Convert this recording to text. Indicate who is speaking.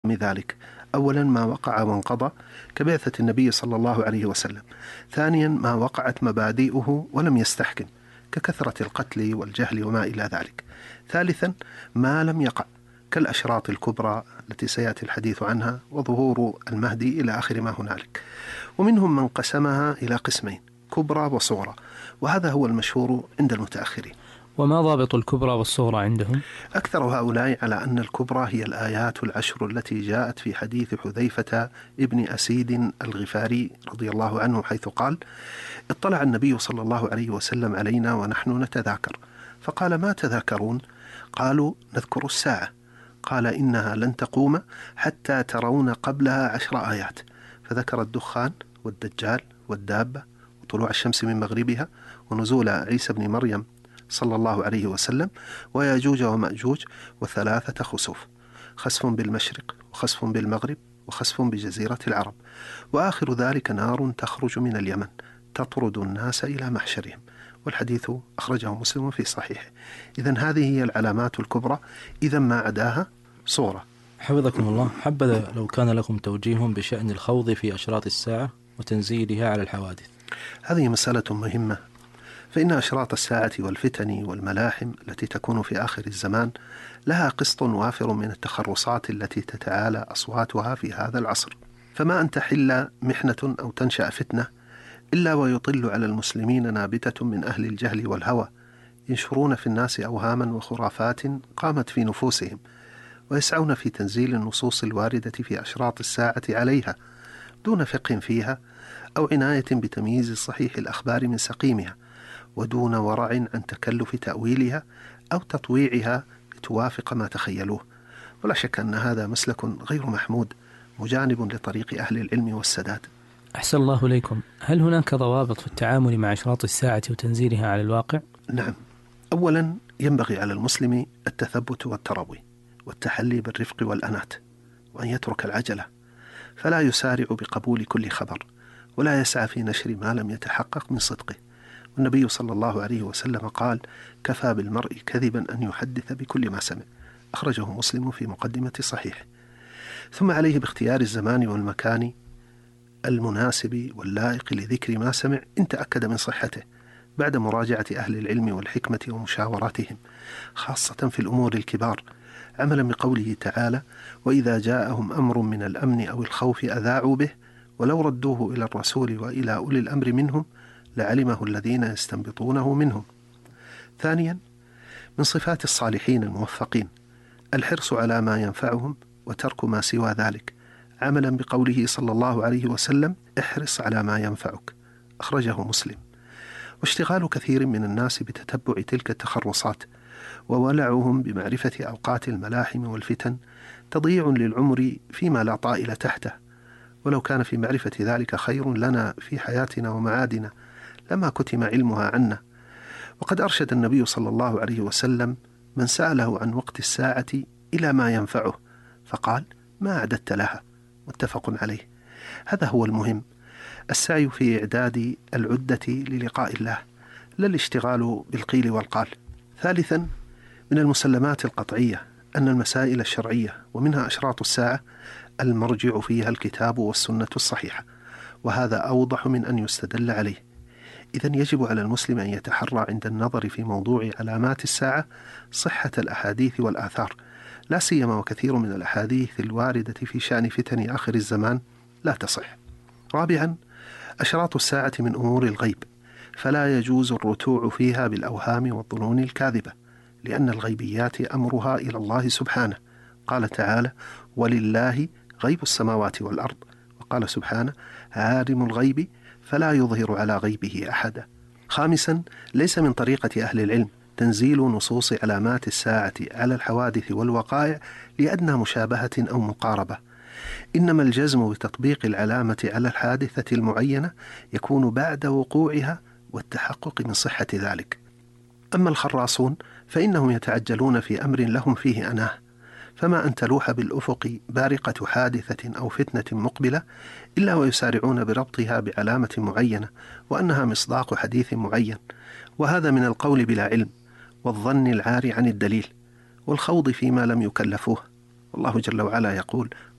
Speaker 1: حكم ذلك. أولا ما وقع وانقضى كبعثة النبي صلى الله عليه وسلم. ثانيا ما وقعت مبادئه ولم يستحكم ككثرة القتل والجهل وما إلى ذلك. ثالثا ما لم يقع كالأشراط الكبرى التي سيأتي الحديث عنها وظهور المهدي إلى آخر ما هنالك. ومنهم من قسمها إلى قسمين، كبرى وصغرى، وهذا هو المشهور عند المتأخرين.
Speaker 2: وما ضابط الكبرى والصغرى عندهم؟
Speaker 1: أكثر هؤلاء على أن الكبرى هي الآيات العشر التي جاءت في حديث حذيفة ابن أسيد الغفاري رضي الله عنه، حيث قال: اطلع النبي صلى الله عليه وسلم علينا ونحن نتذاكر، فقال: ما تذاكرون؟ قالوا: نذكر الساعة. قال: إنها لن تقوم حتى ترون قبلها 10 آيات، فذكر الدخان والدجال والدابة وطلوع الشمس من مغربها ونزول عيسى بن مريم صلى الله عليه وسلم وياجوج ومأجوج و3 خسوف، خسف بالمشرق وخسف بالمغرب وخسف بجزيرة العرب، وآخر ذلك نار تخرج من اليمن تطرد الناس إلى محشرهم. والحديث أخرجه مسلم في صحيحه. إذن هذه هي العلامات الكبرى، إذا ما عداها صورة.
Speaker 3: حفظكم الله. حبذا لو كان لكم توجيه بشأن الخوض في أشراط الساعة وتنزيلها على الحوادث.
Speaker 1: هذه مسألة مهمة، فإن أشراط الساعة والفتن والملاحم التي تكون في آخر الزمان لها قسط وافر من التخرصات التي تتعالى أصواتها في هذا العصر، فما أن تحل محنة أو تنشأ فتنة إلا ويطل على المسلمين نابتة من أهل الجهل والهوى، ينشرون في الناس أوهاما وخرافات قامت في نفوسهم، ويسعون في تنزيل النصوص الواردة في أشراط الساعة عليها دون فقه فيها أو عناية بتمييز صحيح الأخبار من سقيمها، ودون ورع عن تكلف تأويلها أو تطويعها لتوافق ما تخيلوه. ولا شك أن هذا مسلك غير محمود مجانب لطريق أهل العلم والسداد.
Speaker 2: أحسن الله إليكم. هل هناك ضوابط في التعامل مع أشراط الساعة وتنزيلها على الواقع؟
Speaker 1: نعم. أولا ينبغي على المسلم التثبت والتروي والتحلي بالرفق والأنات، وأن يترك العجلة، فلا يسارع بقبول كل خبر، ولا يسعى في نشر ما لم يتحقق من صدقه. والنبي صلى الله عليه وسلم قال: كفى بالمرء كذبا أن يحدث بكل ما سمع، أخرجه مسلم في مقدمة صحيح. ثم عليه باختيار الزمان والمكان المناسب واللائق لذكر ما سمع إن تأكد من صحته، بعد مراجعة أهل العلم والحكمة ومشاوراتهم، خاصة في الأمور الكبار، عملا بقوله تعالى: وإذا جاءهم أمر من الأمن أو الخوف أذاعوا به ولو ردوه إلى الرسول وإلى أولي الأمر منهم لعلمه الذين يستنبطونه منهم. ثانيا من صفات الصالحين الموفقين الحرص على ما ينفعهم وترك ما سوى ذلك، عملا بقوله صلى الله عليه وسلم: احرص على ما ينفعك، أخرجه مسلم. واشتغال كثير من الناس بتتبع تلك التخرصات وولعهم بمعرفة أوقات الملاحم والفتن تضييع للعمر فيما لا طائل تحته، ولو كان في معرفة ذلك خير لنا في حياتنا ومعادنا لما كتم علمها عنا. وقد أرشد النبي صلى الله عليه وسلم من سأله عن وقت الساعة إلى ما ينفعه فقال: ما أعددت لها، متفق عليه. هذا هو المهم، السعي في إعداد العدة للقاء الله، لا الاشتغال بالقيل والقال. ثالثا من المسلمات القطعية أن المسائل الشرعية ومنها أشراط الساعة المرجع فيها الكتاب والسنة الصحيحة، وهذا أوضح من أن يستدل عليه. إذن يجب على المسلم أن يتحرى عند النظر في موضوع علامات الساعة صحة الأحاديث والآثار، لا سيما وكثير من الأحاديث الواردة في شأن فتن آخر الزمان لا تصح. رابعا أشراط الساعة من أمور الغيب، فلا يجوز الرتوع فيها بالأوهام والظنون الكاذبة، لأن الغيبيات أمرها إلى الله سبحانه. قال تعالى: ولله غيب السماوات والأرض، وقال سبحانه: عالم الغيب فلا يظهر على غيبه أحدا. خامسا ليس من طريقة أهل العلم تنزيل نصوص علامات الساعة على الحوادث والوقائع لأدنى مشابهة أو مقاربة، إنما الجزم بتطبيق العلامة على الحادثة المعينة يكون بعد وقوعها والتحقق من صحة ذلك. أما الخراصون فإنهم يتعجلون في أمر لهم فيه أناه، فما أن تلوح بالأفق بارقة حادثة أو فتنة مقبلة إلا ويسارعون بربطها بعلامة معينة وأنها مصداق حديث معين، وهذا من القول بلا علم والظن العار عن الدليل والخوض فيما لم يكلفوه. والله جل وعلا يقول: